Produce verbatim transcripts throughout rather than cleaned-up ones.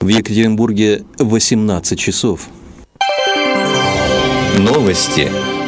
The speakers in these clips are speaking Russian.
В Екатеринбурге восемнадцать часов. Новости.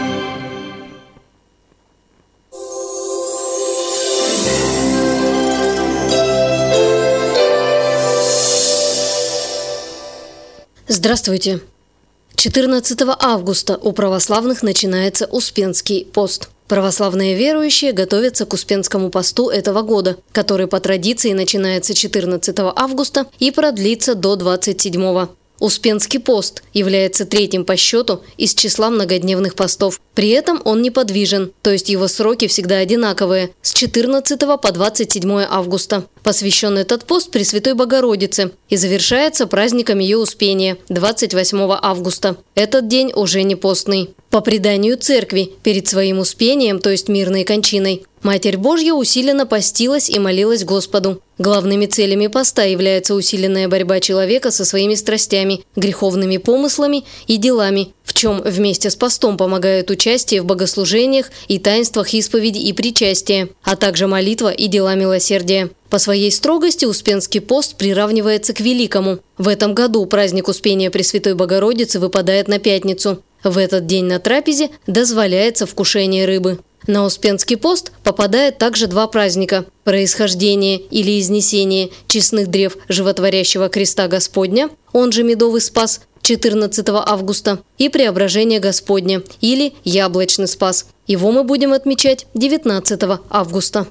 Здравствуйте. четырнадцатого августа у православных начинается Успенский пост. Православные верующие готовятся к Успенскому посту этого года, который по традиции начинается четырнадцатого августа и продлится до двадцать седьмого. Успенский пост является третьим по счету из числа многодневных постов. При этом он неподвижен, то есть его сроки всегда одинаковые – с четырнадцатого по двадцать седьмое августа. Посвящен этот пост Пресвятой Богородице и завершается праздником ее Успения – двадцать восьмого августа. Этот день уже не постный. По преданию церкви, перед своим Успением, то есть мирной кончиной, Матерь Божья усиленно постилась и молилась Господу. Главными целями поста является усиленная борьба человека со своими страстями, греховными помыслами и делами, в чем вместе с постом помогают участие в богослужениях и таинствах исповеди и причастия, а также молитва и дела милосердия. По своей строгости Успенский пост приравнивается к Великому. В этом году праздник Успения Пресвятой Богородицы выпадает на пятницу. В этот день на трапезе дозволяется вкушение рыбы. На Успенский пост попадает также два праздника – происхождение или изнесение честных древ животворящего креста Господня, он же Медовый Спас, четырнадцатого августа, и Преображение Господня или Яблочный Спас. Его мы будем отмечать девятнадцатого августа.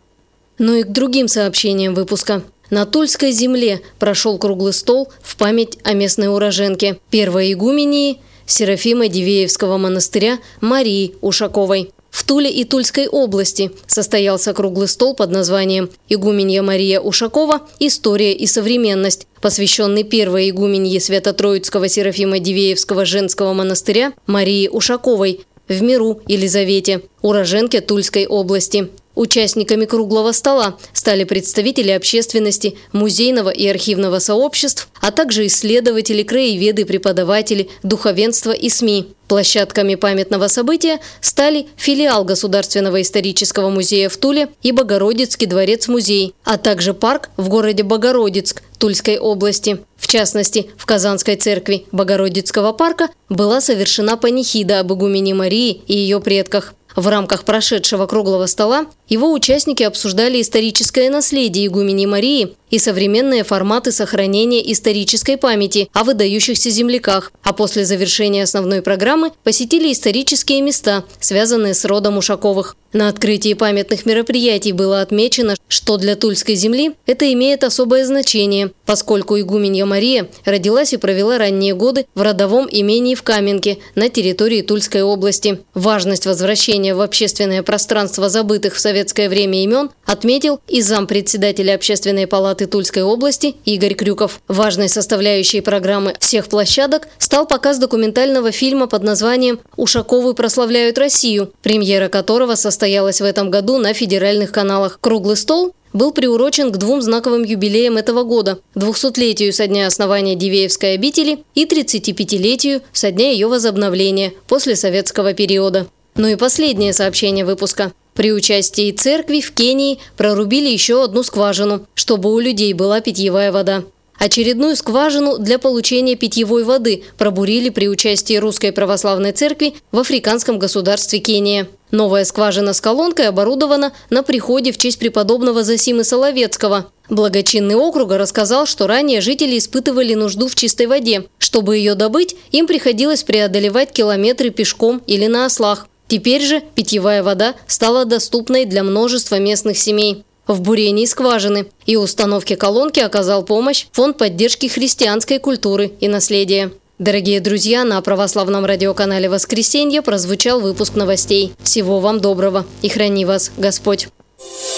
Ну и к другим сообщениям выпуска. На Тульской земле прошел круглый стол в память о местной уроженке, первой игумении Серафима Дивеевского монастыря Марии Ушаковой. В Туле и Тульской области состоялся круглый стол под названием «Игуменья Мария Ушакова. История и современность», посвященный первой игуменье Свято-Троицкого Серафима Дивеевского женского монастыря Марии Ушаковой в миру Елизавете, уроженке Тульской области. Участниками круглого стола стали представители общественности, музейного и архивного сообществ, а также исследователи, краеведы, преподаватели, духовенство и СМИ. Площадками памятного события стали филиал Государственного исторического музея в Туле и Богородицкий дворец-музей, а также парк в городе Богородицк Тульской области. В частности, в Казанской церкви Богородицкого парка была совершена панихида об игумене Марии и ее предках. В рамках прошедшего круглого стола его участники обсуждали историческое наследие игумени Марии и современные форматы сохранения исторической памяти о выдающихся земляках, а после завершения основной программы посетили исторические места, связанные с родом Ушаковых. На открытии памятных мероприятий было отмечено, что для Тульской земли это имеет особое значение, поскольку игуменья Мария родилась и провела ранние годы в родовом имении в Каменке на территории Тульской области. Важность возвращения в общественное пространство забытых в советское время имен отметил и зампредседателя Общественной палаты Тульской области Игорь Крюков. Важной составляющей программы всех площадок стал показ документального фильма под названием «Ушаковы прославляют Россию», премьера которого состоялась в этом году на федеральных каналах. Круглый стол был приурочен к двум знаковым юбилеям этого года – двухсотлетию со дня основания Дивеевской обители и тридцатипятилетию со дня ее возобновления после советского периода. Ну и последнее сообщение выпуска. При участии церкви в Кении прорубили еще одну скважину, чтобы у людей была питьевая вода. Очередную скважину для получения питьевой воды пробурили при участии Русской Православной Церкви в африканском государстве Кения. Новая скважина с колонкой оборудована на приходе в честь преподобного Зосимы Соловецкого. Благочинный округа рассказал, что ранее жители испытывали нужду в чистой воде. Чтобы ее добыть, им приходилось преодолевать километры пешком или на ослах. Теперь же питьевая вода стала доступной для множества местных семей. В бурении скважины и установке колонки оказал помощь Фонд поддержки христианской культуры и наследия. Дорогие друзья, на православном радиоканале «Воскресенье» прозвучал выпуск новостей. Всего вам доброго и храни вас Господь!